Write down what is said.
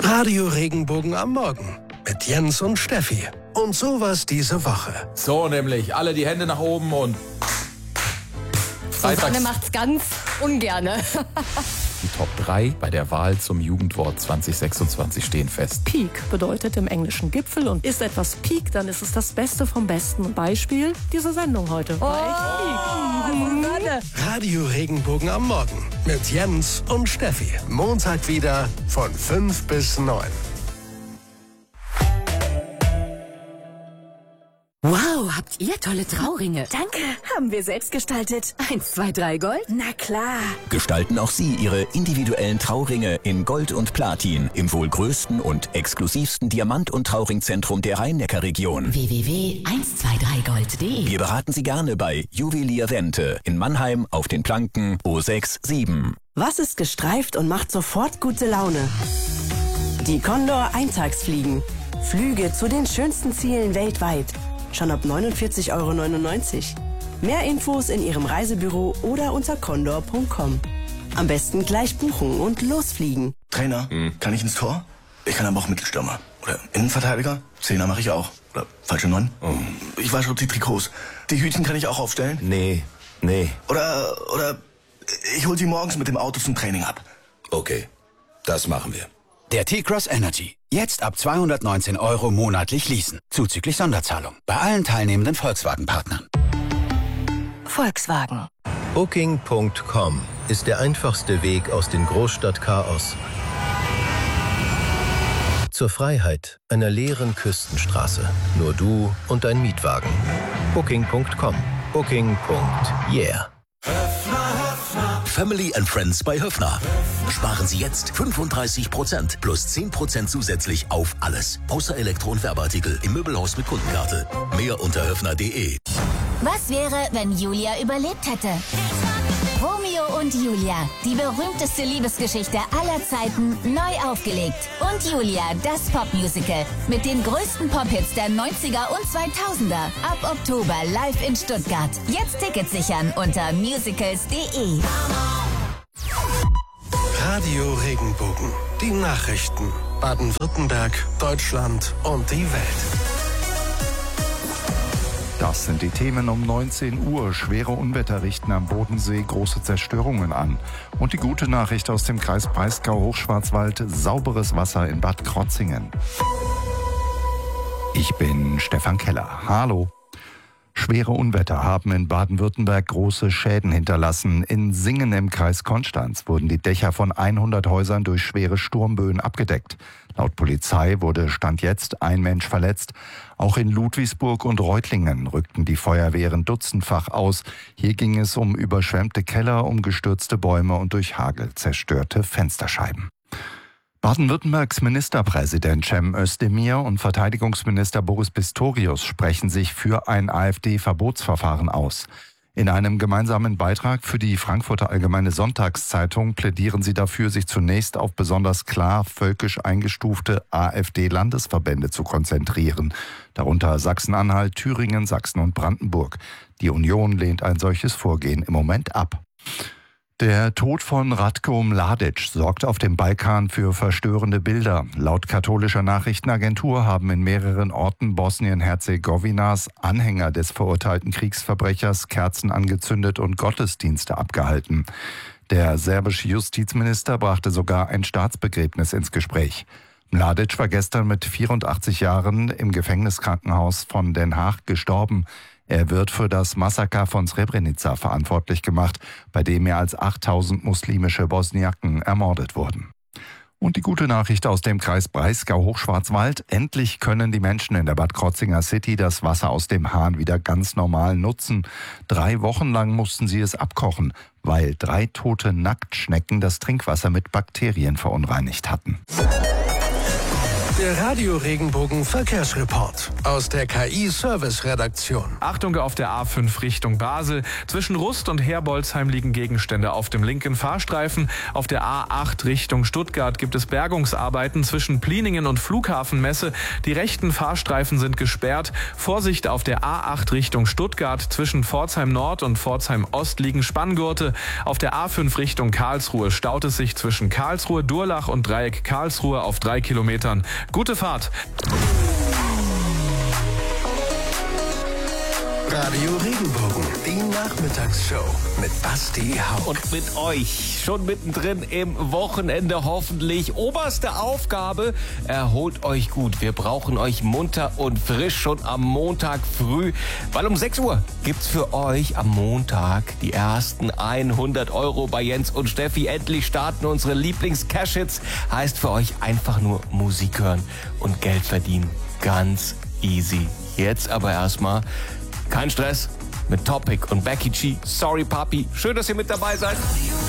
Radio Regenbogen am Morgen mit Jens und Steffi. Und sowas diese Woche. So nämlich, alle die Hände nach oben und Susanne macht's ganz ungerne. Die Top 3 bei der Wahl zum Jugendwort 2026 stehen fest. Peak bedeutet im Englischen Gipfel und ist etwas Peak, dann ist es das Beste vom Besten. Beispiel diese Sendung heute. Susanne. Radio Regenbogen am Morgen mit Jens und Steffi. Montag wieder von 5 bis 9. Wow, habt ihr tolle Trauringe. Danke. Haben wir selbst gestaltet. 1, 2, 3 Gold? Na klar. Gestalten auch Sie Ihre individuellen Trauringe in Gold und Platin im wohl größten und exklusivsten Diamant- und Trauringzentrum der Rhein-Neckar-Region. www.123gold.de. Wir beraten Sie gerne bei Juwelier Wente in Mannheim auf den Planken O67. Was ist gestreift und macht sofort gute Laune? Die Condor Eintagsfliegen. Flüge zu den schönsten Zielen weltweit. Schon ab 49,99 €. Mehr Infos in Ihrem Reisebüro oder unter condor.com. Am besten gleich buchen und losfliegen. Trainer, kann ich ins Tor? Ich kann aber auch Mittelstürmer. Oder Innenverteidiger? Zehner mache ich auch. Oder falsche 9? Ich wasche die Trikots. Die Hütchen kann ich auch aufstellen? Nee. Oder ich hol sie morgens mit dem Auto zum Training ab. Okay, das machen wir. Der T-Cross Energy. Jetzt ab 219 € monatlich leasen. Zuzüglich Sonderzahlung. Bei allen teilnehmenden Volkswagen-Partnern. Volkswagen. Booking.com ist der einfachste Weg aus dem Großstadtchaos zur Freiheit einer leeren Küstenstraße. Nur du und dein Mietwagen. Booking.com. Booking.yeah. Family and Friends bei Höffner. Sparen Sie jetzt 35% plus 10% zusätzlich auf alles. Außer Elektro- und Werbeartikel im Möbelhaus mit Kundenkarte. Mehr unter höffner.de. Was wäre, wenn Julia überlebt hätte? Romeo und Julia, die berühmteste Liebesgeschichte aller Zeiten, neu aufgelegt. Und Julia, das Popmusical mit den größten Pop-Hits der 90er und 2000er. Ab Oktober live in Stuttgart. Jetzt Tickets sichern unter musicals.de. Radio Regenbogen. Die Nachrichten. Baden-Württemberg, Deutschland und die Welt. Das sind die Themen um 19 Uhr. Schwere Unwetter richten am Bodensee große Zerstörungen an. Und die gute Nachricht aus dem Kreis Breisgau-Hochschwarzwald: sauberes Wasser in Bad Krotzingen. Ich bin Stefan Keller. Hallo. Schwere Unwetter haben in Baden-Württemberg große Schäden hinterlassen. In Singen im Kreis Konstanz wurden die Dächer von 100 Häusern durch schwere Sturmböen abgedeckt. Laut Polizei wurde Stand jetzt ein Mensch verletzt. Auch in Ludwigsburg und Reutlingen rückten die Feuerwehren dutzendfach aus. Hier ging es um überschwemmte Keller, um gestürzte Bäume und durch Hagel zerstörte Fensterscheiben. Baden-Württembergs Ministerpräsident Cem Özdemir und Verteidigungsminister Boris Pistorius sprechen sich für ein AfD-Verbotsverfahren aus. In einem gemeinsamen Beitrag für die Frankfurter Allgemeine Sonntagszeitung plädieren sie dafür, sich zunächst auf besonders klar völkisch eingestufte AfD-Landesverbände zu konzentrieren, darunter Sachsen-Anhalt, Thüringen, Sachsen und Brandenburg. Die Union lehnt ein solches Vorgehen im Moment ab. Der Tod von Ratko Mladic sorgt auf dem Balkan für verstörende Bilder. Laut katholischer Nachrichtenagentur haben in mehreren Orten Bosnien-Herzegowinas Anhänger des verurteilten Kriegsverbrechers Kerzen angezündet und Gottesdienste abgehalten. Der serbische Justizminister brachte sogar ein Staatsbegräbnis ins Gespräch. Mladic war gestern mit 84 Jahren im Gefängniskrankenhaus von Den Haag gestorben. Er wird für das Massaker von Srebrenica verantwortlich gemacht, bei dem mehr als 8000 muslimische Bosniaken ermordet wurden. Und die gute Nachricht aus dem Kreis Breisgau-Hochschwarzwald: Endlich können die Menschen in der Bad Krotzinger City das Wasser aus dem Hahn wieder ganz normal nutzen. 3 Wochen lang mussten sie es abkochen, weil 3 tote Nacktschnecken das Trinkwasser mit Bakterien verunreinigt hatten. Der Radio Regenbogen Verkehrsreport aus der KI-Service-Redaktion. Achtung auf der A5 Richtung Basel. Zwischen Rust und Herbolzheim liegen Gegenstände auf dem linken Fahrstreifen. Auf der A8 Richtung Stuttgart gibt es Bergungsarbeiten zwischen Pliningen und Flughafenmesse. Die rechten Fahrstreifen sind gesperrt. Vorsicht auf der A8 Richtung Stuttgart. Zwischen Pforzheim Nord und Pforzheim Ost liegen Spanngurte. Auf der A5 Richtung Karlsruhe staut es sich zwischen Karlsruhe, Durlach und Dreieck Karlsruhe auf 3 Kilometern. Gute Fahrt. Radio Regenbogen, die Nachmittagsshow mit Basti Hauck. Und mit euch schon mittendrin im Wochenende hoffentlich. Oberste Aufgabe, erholt euch gut. Wir brauchen euch munter und frisch schon am Montag früh, weil um 6 Uhr gibt's für euch am Montag die ersten 100 € bei Jens und Steffi. Endlich starten unsere Lieblings-Cash-Hits. Heißt für euch einfach nur Musik hören und Geld verdienen. Ganz easy. Jetzt aber erstmal kein Stress mit Topic und Becky G. Sorry Papi. Schön, dass ihr mit dabei seid.